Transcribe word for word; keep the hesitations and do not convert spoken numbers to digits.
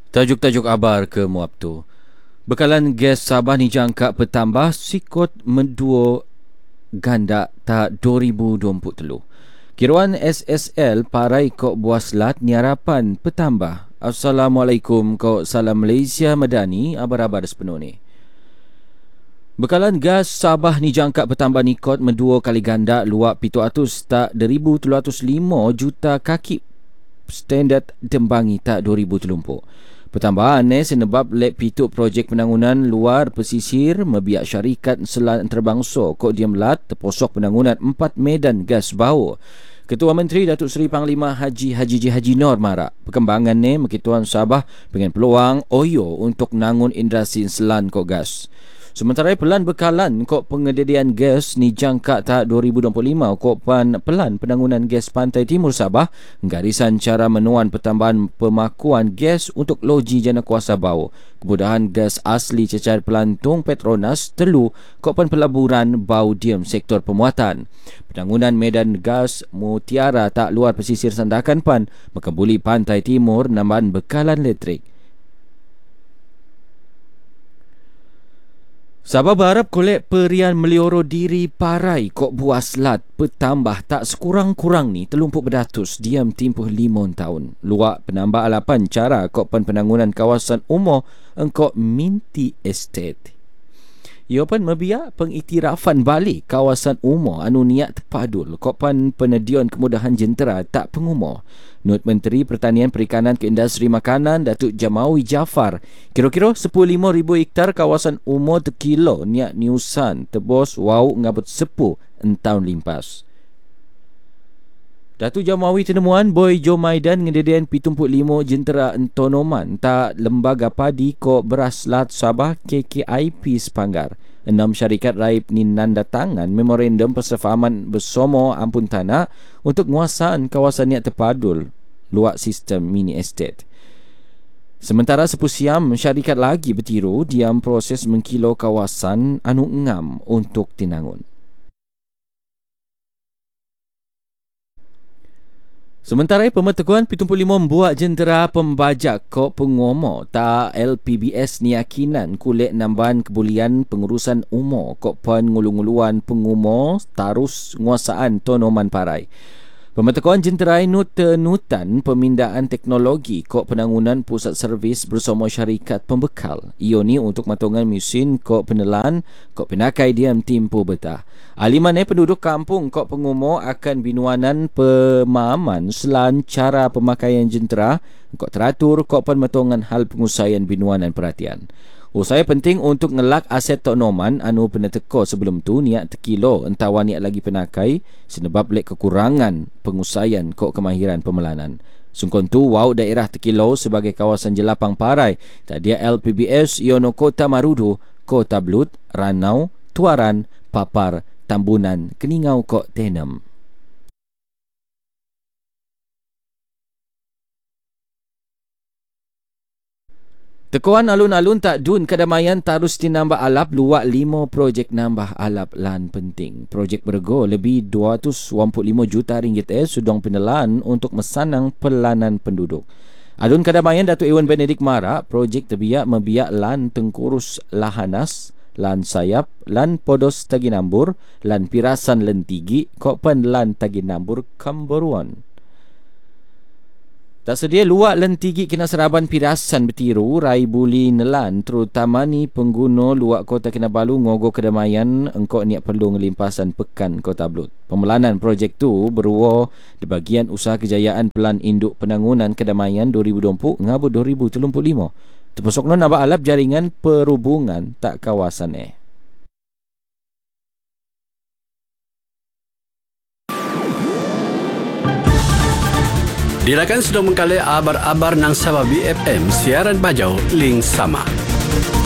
Tajuk-tajuk abar ke muap tu. Bekalan gas Sabah ni jangka bertambah sikut menduo ganda tak dua ribu dua puluh tiga. Kiruan S S L parai kok buaslat ni harapan bertambah. Assalamualaikum kok salam Malaysia Madani abar-abar sepenuh ni. Bekalan gas Sabah ni jangka bertambah nikot menduo kali ganda luak pitu atus tak dua ribu tiga ratus lima juta kaki standard dembangi tak dua ribu tiga puluh. Pertambahan ni sebab lek pitu projek penangunan luar pesisir mebiak syarikat selan antarabangsa kok dia melat terposok penangunan empat medan gas bau. Ketua Menteri Datuk Seri Panglima Haji Haji J. Haji Nor marak perkembangan ni Makituan Sabah pengen peluang Oyo untuk nangun industri selan kok gas. Sementara pelan bekalan kok pengededian gas ni jangka tak dua ribu dua puluh lima kok pan pelan penangunan gas pantai timur Sabah garisan cara menuan pertambahan pemakuan gas untuk loji jana kuasa bau. Kemudahan gas asli cecar pelantung Petronas telu kok pan pelaburan bau diem sektor pemuatan. Penangunan medan gas Mutiara tak luar pesisir Sandakan pan mekembuli pantai timur nambahan bekalan elektrik. Sabah berharap kolek perian melioro diri parai kok buas lat bertambah tak sekurang-kurang ni telumpuk beratus diam tempoh lima tahun. Luak penambah alapan cara kok pen penangunan kawasan umum engkau Minty Estate. Ia pun mebiak pengiktirafan balik kawasan umum anu niat terpadul kok pan penedian kemudahan jentera tak pengumur. Not Menteri Pertanian Perikanan ke Industri Makanan Datuk Jamawi Jaafar kira-kira sepuluh lima ribu hektar kawasan umum terkilo niat niusan tebos wau ngabut sepuh entahun limpas. Datuk Jamawi tenemuan Boy Jo Maidan ngededian pitung puluh lima jentera entonoman tak lembaga padi ko beras lat Sabah K K I P Sepanggar. Enam syarikat raib ni nanda tangan memorandum persefahaman bersama ampun tanah untuk penguasaan kawasan niat terpadul luak sistem mini estate. Sementara sepusiam syarikat lagi bertiru diam proses mengkilo kawasan anu ngam untuk tinangun. Sementara pemertuan pitung puluh lima membuat jentera pembajak kok pengumo tak L P B S ni yakinan kulit nambahan kebulian pengurusan umur kok pengulu-nguluan pengumo tarus nguasaan tonoman parai. Pemertuan jentera nut tenutan pemindaan teknologi kok penangunan pusat servis bersama syarikat pembekal. Iyo ni untuk matungan mesin kok penelan kok penakai diam timpu betah. Alimanai penduduk kampung kok pengumo akan binuanan pemahaman selan cara pemakaian jentera kok teratur kok pematungan hal pengusahaan binuanan perhatian. Usai penting untuk ngelak aset tonoman anu pernah teko sebelum tu niat tekilo entawa niat lagi penakai sebab lek kekurangan pengusahaan kok kemahiran pemelanan. Sungkon tu wau daerah tekilo sebagai kawasan jelapang parai tadia L P B S iono Kota Marudu, Kota Blut, Ranau, Tuaran, Papar, Tambunan, Keningau kok Tenem. Tekuan alun-alun tak dun kedamaian tarus tinambah alap luak lima projek nambah alap lan penting. Projek bergo lebih dua ratus dua puluh lima juta ringgit eh sudong penelan untuk mesanang pelanan penduduk. Alun kedamaian Datuk Ewan Benedict marak projek terbiak membiak lan tengkurus lahanas, lan sayap, lan podos taginambur, lan pirasan lentigi, kokpan lan taginambur kamboruan. Tak sedia luak lentigi kena seraban pirasan bertiru rai buli nelan terutama ni pengguna luak Kota Kinabalu ngogo kedamaian engkau niat perlu ngelimpasan pekan Kota Blut. Pemelanan projek tu beruah di bagian usaha kejayaan pelan induk penangunan kedamaian dua ribu dua puluh ngabut dua ribu tiga puluh lima. Terpesok non nambah alap jaringan perhubungan tak kawasan eh. Dilakan sudah mengkali abar-abar nang Sabah B F M siaran bajau link sama.